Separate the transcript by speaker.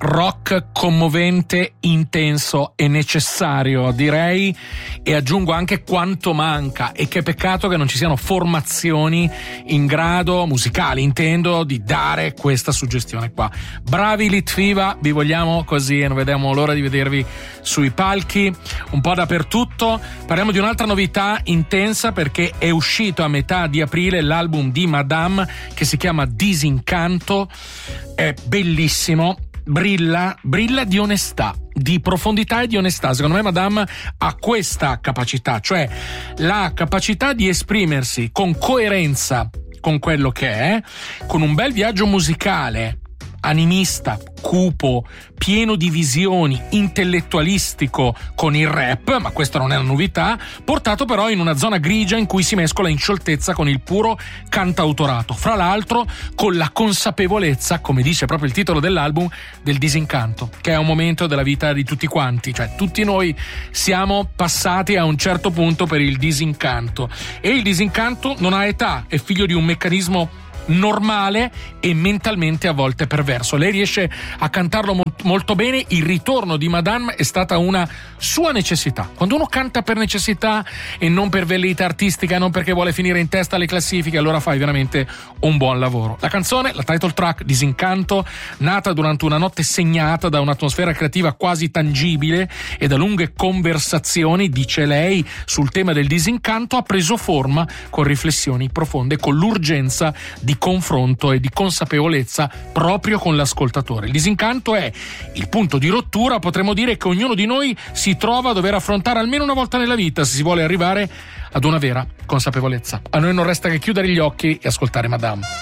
Speaker 1: rock commovente, intenso e necessario, direi, e aggiungo anche quanto manca, e che peccato che non ci siano formazioni in grado, musicali intendo, di dare questa suggestione qua. Bravi Litfiba, vi vogliamo così e non vediamo l'ora di vedervi sui palchi un po' dappertutto. Parliamo di un'altra novità intensa, perché è uscito a metà di aprile l'album di Madame che si chiama Disincanto. È bellissimo, brilla di onestà, di profondità e di onestà. Secondo me Madame ha questa capacità, cioè la capacità di esprimersi con coerenza con quello che è, con un bel viaggio musicale animista, cupo, pieno di visioni, intellettualistico con il rap, ma questa non è una novità, portato però in una zona grigia in cui si mescola in scioltezza con il puro cantautorato, fra l'altro con la consapevolezza, come dice proprio il titolo dell'album, del disincanto, che è un momento della vita di tutti quanti, cioè tutti noi siamo passati a un certo punto per il disincanto, e il disincanto non ha età, è figlio di un meccanismo normale e mentalmente a volte perverso. Lei riesce a cantarlo molto bene. Il ritorno di Madame è stata una sua necessità. Quando uno canta per necessità e non per velleità artistica, non perché vuole finire in testa alle classifiche, allora fai veramente un buon lavoro. La canzone, la title track Disincanto, nata durante una notte segnata da un'atmosfera creativa quasi tangibile e da lunghe conversazioni, dice lei, sul tema del disincanto, ha preso forma con riflessioni profonde, con l'urgenza di confronto e di consapevolezza proprio con l'ascoltatore. Il disincanto è il punto di rottura, potremmo dire, che ognuno di noi si trova a dover affrontare almeno una volta nella vita se si vuole arrivare ad una vera consapevolezza. A noi non resta che chiudere gli occhi e ascoltare Madame.